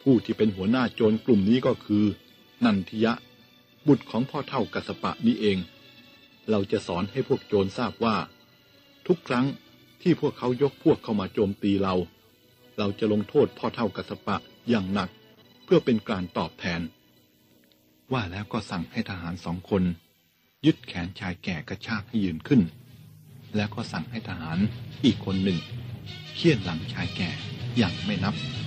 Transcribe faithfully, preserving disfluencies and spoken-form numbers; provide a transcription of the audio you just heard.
ผู้ที่เป็นหัวหน้าโจรกลุ่มนี้ก็คือนันทิยะบุตรของพ่อเฒ่ากัสสปะนี้เองเราจะสอนให้พวกโจรทราบว่าทุกครั้งที่พวกเขายกพวกเข้ามาโจมตีเราเราจะลงโทษพ่อเฒ่ากัสสปะอย่างหนักเพื่อเป็นการตอบแทนว่าแล้วก็สั่งให้ทหารสองคนยึดแขนชายแก่กระชากให้ยืนขึ้นแล้วก็สั่งให้ทหารอีกคนหนึ่งเฆี่ยนหลังชายแก่อย่างไม่นับ